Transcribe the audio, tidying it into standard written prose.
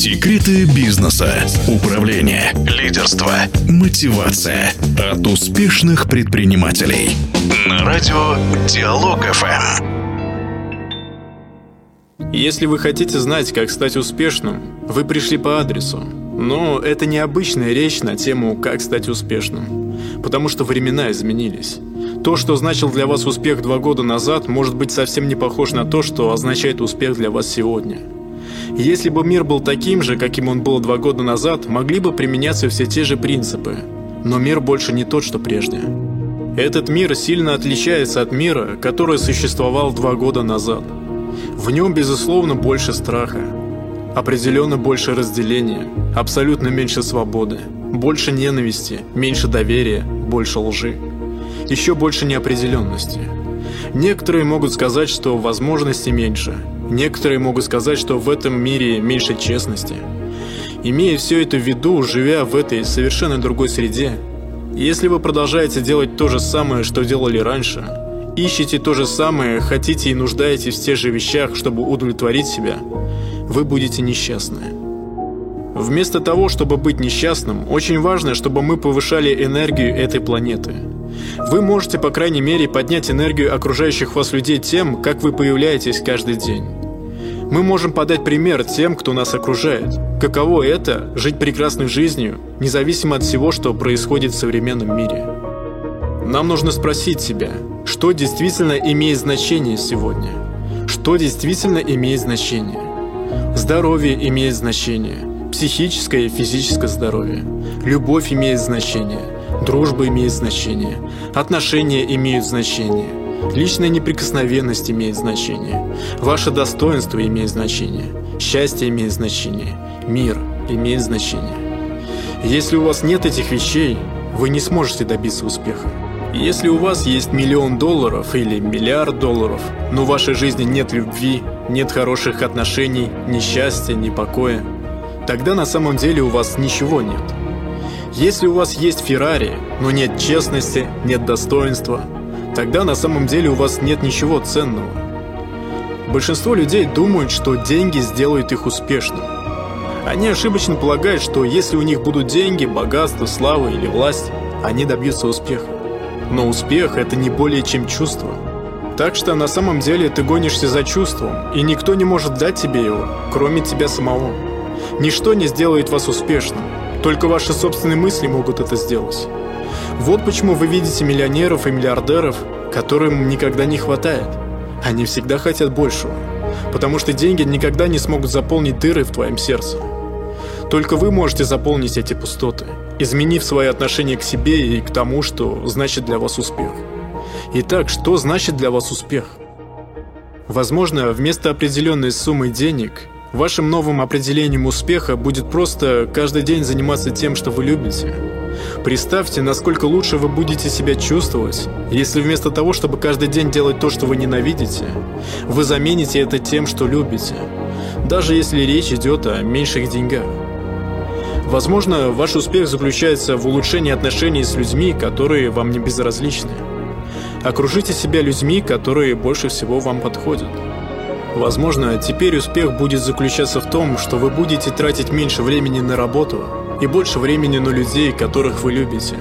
Секреты бизнеса, управления, лидерства, мотивация от успешных предпринимателей. На радио Диалог ФМ. Если вы хотите знать, как стать успешным, вы пришли по адресу. Но это не обычная речь на тему «как стать успешным», потому что времена изменились. То, что значил для вас успех 2 года назад, может быть совсем не похож на то, что означает успех для вас сегодня. Если бы мир был таким же, каким он был 2 года назад, могли бы применяться все те же принципы. Но мир больше не тот, что прежде. Этот мир сильно отличается от мира, который существовал 2 года назад. В нем, безусловно, больше страха. Определенно больше разделения, абсолютно меньше свободы, больше ненависти, меньше доверия, больше лжи. Еще больше неопределенности. Некоторые могут сказать, что возможностей меньше. Некоторые могут сказать, что в этом мире меньше честности. Имея все это в виду, живя в этой совершенно другой среде, если вы продолжаете делать то же самое, что делали раньше, ищете то же самое, хотите и нуждаетесь в тех же вещах, чтобы удовлетворить себя, вы будете несчастны. Вместо того, чтобы быть несчастным, очень важно, чтобы мы повышали энергию этой планеты. Вы можете, по крайней мере, поднять энергию окружающих вас людей тем, как вы появляетесь каждый день. Мы можем подать пример тем, кто нас окружает. Каково это – жить прекрасной жизнью, независимо от всего, что происходит в современном мире. Нам нужно спросить себя, что действительно имеет значение сегодня? Что действительно имеет значение? Здоровье имеет значение, психическое и физическое здоровье. Любовь имеет значение, дружба имеет значение, отношения имеют значение, личная неприкосновенность имеет значение, ваше достоинство имеет значение, счастье имеет значение, мир имеет значение. Если у вас нет этих вещей, вы не сможете добиться успеха. Если у вас есть $1 миллион или $1 миллиард, но в вашей жизни нет любви, нет хороших отношений, ни счастья, ни покоя, тогда на самом деле у вас ничего нет. Если у вас есть Феррари, но нет честности, нет достоинства, тогда на самом деле у вас нет ничего ценного. Большинство людей думают, что деньги сделают их успешным. Они ошибочно полагают, что если у них будут деньги, богатство, слава или власть, они добьются успеха. Но успех – это не более чем чувство. Так что на самом деле ты гонишься за чувством, и никто не может дать тебе его, кроме тебя самого. Ничто не сделает вас успешным, только ваши собственные мысли могут это сделать. Вот почему вы видите миллионеров и миллиардеров, которым никогда не хватает. Они всегда хотят большего, потому что деньги никогда не смогут заполнить дыры в твоем сердце. Только вы можете заполнить эти пустоты, изменив свои отношения к себе и к тому, что значит для вас успех. Итак, что значит для вас успех? Возможно, вместо определенной суммы денег, вашим новым определением успеха будет просто каждый день заниматься тем, что вы любите. Представьте, насколько лучше вы будете себя чувствовать, если вместо того, чтобы каждый день делать то, что вы ненавидите, вы замените это тем, что любите, даже если речь идет о меньших деньгах. Возможно, ваш успех заключается в улучшении отношений с людьми, которые вам не безразличны. Окружите себя людьми, которые больше всего вам подходят. Возможно, теперь успех будет заключаться в том, что вы будете тратить меньше времени на работу и больше времени на людей, которых вы любите.